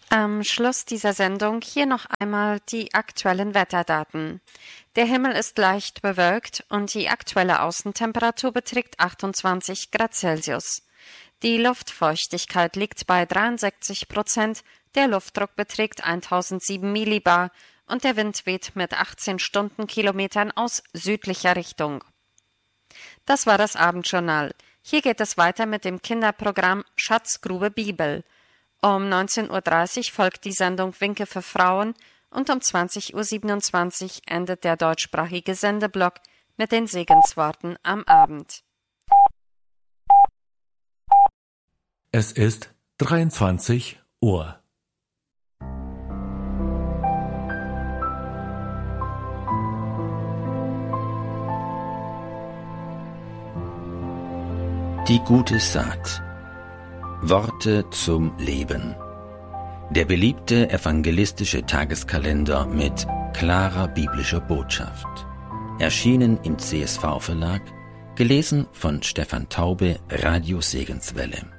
Am Schluss dieser Sendung hier noch einmal die aktuellen Wetterdaten. Der Himmel ist leicht bewölkt und die aktuelle Außentemperatur beträgt 28 Grad Celsius. Die Luftfeuchtigkeit liegt bei 63%, der Luftdruck beträgt 1007 Millibar und der Wind weht mit 18 Stundenkilometern aus südlicher Richtung. Das war das Abendjournal. Hier geht es weiter mit dem Kinderprogramm Schatzgrube Bibel. Um 19:30 Uhr folgt die Sendung Winke für Frauen und um 20:27 Uhr endet der deutschsprachige Sendeblock mit den Segensworten am Abend. Es ist 23 Uhr. Die gute Saat. Worte zum Leben. Der beliebte evangelistische Tageskalender mit klarer biblischer Botschaft. Erschienen im CSV-Verlag, gelesen von Stefan Taube, Radio Segenswelle.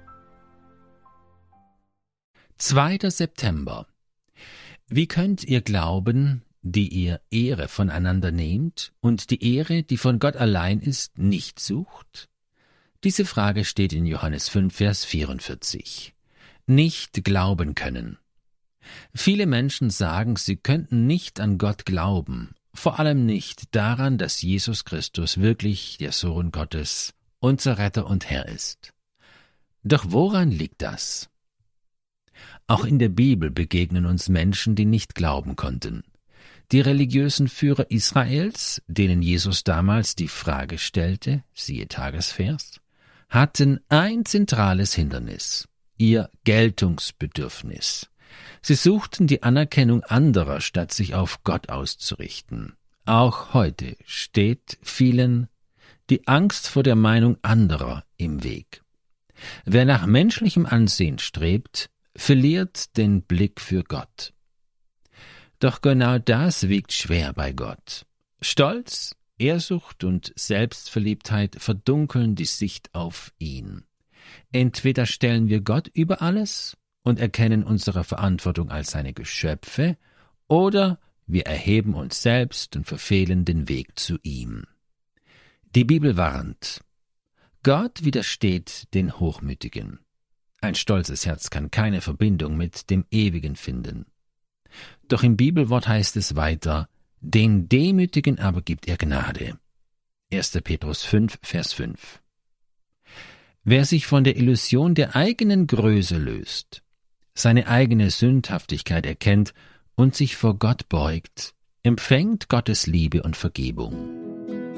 2. September. Wie könnt ihr glauben, die ihr Ehre voneinander nehmt und die Ehre, die von Gott allein ist, nicht sucht? Diese Frage steht in Johannes 5, Vers 44. Nicht glauben können. Viele Menschen sagen, sie könnten nicht an Gott glauben, vor allem nicht daran, dass Jesus Christus wirklich der Sohn Gottes, unser Retter und Herr ist. Doch woran liegt das? Auch in der Bibel begegnen uns Menschen, die nicht glauben konnten. Die religiösen Führer Israels, denen Jesus damals die Frage stellte, siehe Tagesvers, hatten ein zentrales Hindernis, ihr Geltungsbedürfnis. Sie suchten die Anerkennung anderer, statt sich auf Gott auszurichten. Auch heute steht vielen die Angst vor der Meinung anderer im Weg. Wer nach menschlichem Ansehen strebt, verliert den Blick für Gott. Doch genau das wiegt schwer bei Gott. Stolz, Ehrsucht und Selbstverliebtheit verdunkeln die Sicht auf ihn. Entweder stellen wir Gott über alles und erkennen unsere Verantwortung als seine Geschöpfe, oder wir erheben uns selbst und verfehlen den Weg zu ihm. Die Bibel warnt: Gott widersteht den Hochmütigen. Ein stolzes Herz kann keine Verbindung mit dem Ewigen finden. Doch im Bibelwort heißt es weiter: Den Demütigen aber gibt er Gnade. 1. Petrus 5, Vers 5. Wer sich von der Illusion der eigenen Größe löst, seine eigene Sündhaftigkeit erkennt und sich vor Gott beugt, empfängt Gottes Liebe und Vergebung.